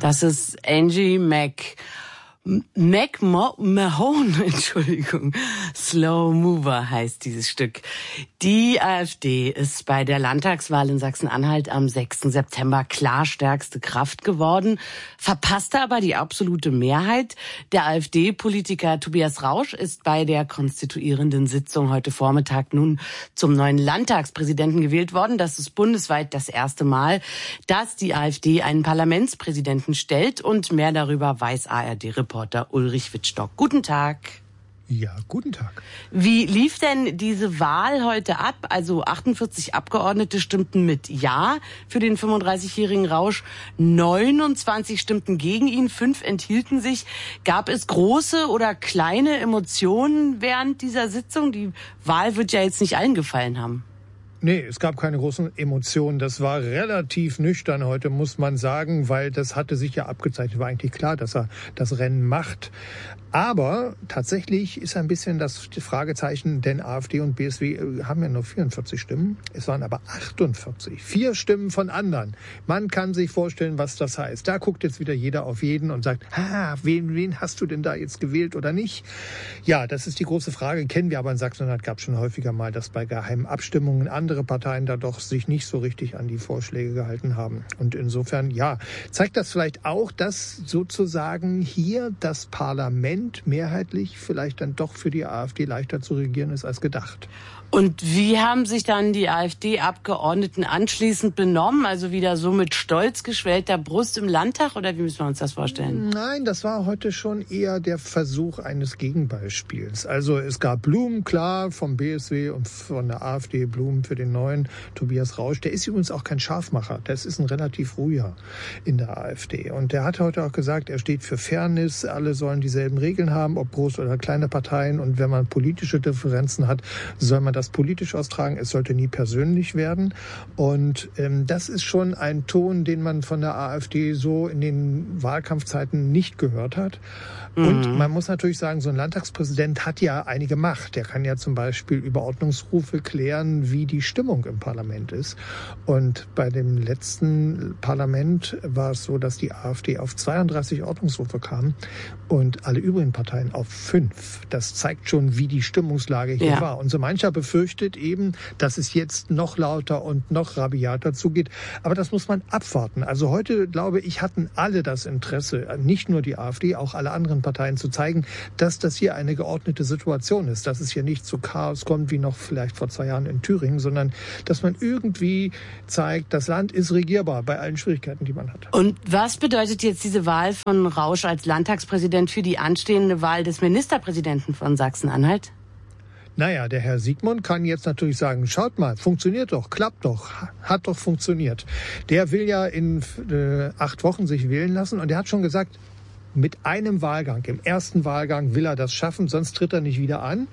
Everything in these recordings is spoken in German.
Das ist Angie McMahon, Entschuldigung. Slow Mover heißt dieses Stück. Die AfD ist bei der Landtagswahl in Sachsen-Anhalt am 6. September klar stärkste Kraft geworden, verpasste aber die absolute Mehrheit. Der AfD-Politiker Tobias Rausch ist bei der konstituierenden Sitzung heute Vormittag nun zum neuen Landtagspräsidenten gewählt worden. Das ist bundesweit das erste Mal, dass die AfD einen Parlamentspräsidenten stellt, und mehr darüber weiß ARD-Reporter Ulrich Wittstock. Guten Tag. Ja, guten Tag. Wie lief denn diese Wahl heute ab? Also 48 Abgeordnete stimmten mit Ja für den 35-jährigen Rausch, 29 stimmten gegen ihn, 5 enthielten sich. Gab es große oder kleine Emotionen während dieser Sitzung? Die Wahl wird ja jetzt nicht allen gefallen haben. Nee, es gab keine großen Emotionen. Das war relativ nüchtern heute, muss man sagen, weil das hatte sich ja abgezeichnet. War eigentlich klar, dass er das Rennen macht. Aber tatsächlich ist ein bisschen das Fragezeichen, denn AfD und BSW haben ja nur 44 Stimmen. Es waren aber 48. 4 Stimmen von anderen. Man kann sich vorstellen, was das heißt. Da guckt jetzt wieder jeder auf jeden und sagt, wen hast du denn da jetzt gewählt oder nicht? Ja, das ist die große Frage. Kennen wir aber in Sachsen-Anhalt, gab es schon häufiger mal, dass bei geheimen Abstimmungen andere Parteien da doch sich nicht so richtig an die Vorschläge gehalten haben. Und insofern, ja, zeigt das vielleicht auch, dass sozusagen hier das Parlament mehrheitlich vielleicht dann doch für die AfD leichter zu regieren ist als gedacht. Und wie haben sich dann die AfD-Abgeordneten anschließend benommen? Also wieder so mit stolz geschwellter Brust im Landtag, oder wie müssen wir uns das vorstellen? Nein, das war heute schon eher der Versuch eines Gegenbeispiels. Also es gab Blumen, klar, vom BSW und von der AfD Blumen für den neuen Tobias Rausch. Der ist übrigens auch kein Scharfmacher. Das ist ein relativ ruhiger in der AfD. Und der hat heute auch gesagt, er steht für Fairness. Alle sollen dieselben Regeln haben, ob große oder kleine Parteien. Und wenn man politische Differenzen hat, soll man das politisch austragen. Es sollte nie persönlich werden. Und das ist schon ein Ton, den man von der AfD so in den Wahlkampfzeiten nicht gehört hat. Und man muss natürlich sagen, so ein Landtagspräsident hat ja einige Macht. Der kann ja zum Beispiel über Ordnungsrufe klären, wie die Stimmung im Parlament ist. Und bei dem letzten Parlament war es so, dass die AfD auf 32 Ordnungsrufe kam und alle übrigen Parteien auf 5. Das zeigt schon, wie die Stimmungslage hier war. Und so mancher befürchtet eben, dass es jetzt noch lauter und noch rabiater zugeht. Aber das muss man abwarten. Also heute, glaube ich, hatten alle das Interesse, nicht nur die AfD, auch alle anderen Parteien zu zeigen, dass das hier eine geordnete Situation ist, dass es hier nicht zu Chaos kommt, wie noch vielleicht vor 2 Jahren in Thüringen, sondern dass man irgendwie zeigt, das Land ist regierbar bei allen Schwierigkeiten, die man hat. Und was bedeutet jetzt diese Wahl von Rausch als Landtagspräsident für die anstehende Wahl des Ministerpräsidenten von Sachsen-Anhalt? Naja, der Herr Siegmund kann jetzt natürlich sagen, schaut mal, funktioniert doch, klappt doch, hat doch funktioniert. Der will ja in 8 Wochen sich wählen lassen und er hat schon gesagt, mit einem Wahlgang, im ersten Wahlgang will er das schaffen, sonst tritt er nicht wieder an.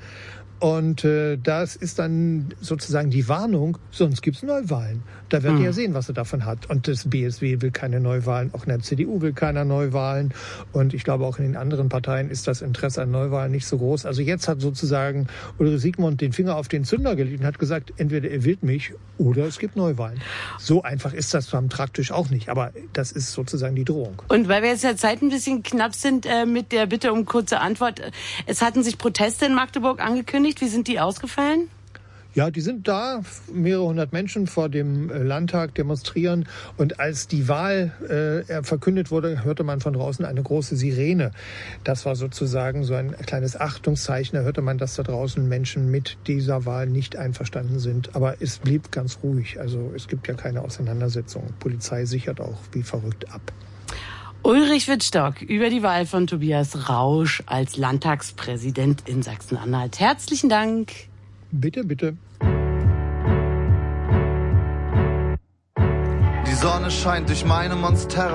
Und das ist dann sozusagen die Warnung, sonst gibt's Neuwahlen. Da wird er sehen, was er davon hat. Und das BSW will keine Neuwahlen, auch in der CDU will keiner Neuwahlen. Und ich glaube, auch in den anderen Parteien ist das Interesse an Neuwahlen nicht so groß. Also jetzt hat sozusagen Ulrich Siegmund den Finger auf den Zünder gelegt und hat gesagt, entweder er wählt mich oder es gibt Neuwahlen. So einfach ist das beim Traktisch auch nicht. Aber das ist sozusagen die Drohung. Und weil wir jetzt der Zeit ein bisschen knapp sind, mit der Bitte um kurze Antwort. Es hatten sich Proteste in Magdeburg angekündigt. Wie sind die ausgefallen? Ja, die sind da, mehrere hundert Menschen vor dem Landtag demonstrieren. Und als die Wahl verkündet wurde, hörte man von draußen eine große Sirene. Das war sozusagen so ein kleines Achtungszeichen. Da hörte man, dass da draußen Menschen mit dieser Wahl nicht einverstanden sind. Aber es blieb ganz ruhig. Also es gibt ja keine Auseinandersetzung. Die Polizei sichert auch wie verrückt ab. Ulrich Wittstock über die Wahl von Tobias Rausch als Landtagspräsident in Sachsen-Anhalt. Herzlichen Dank. Bitte, bitte. Die Sonne scheint durch meine Monstera.